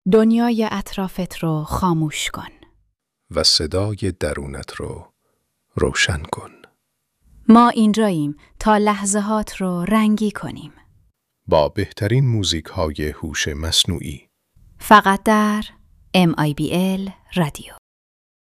دنیای اطرافت رو خاموش کن و صدای درونت رو روشن کن. ما اینجاییم تا لحظه‌هات رو رنگی کنیم. با بهترین موزیک های هوش مصنوعی. فقط در MIBL رادیو.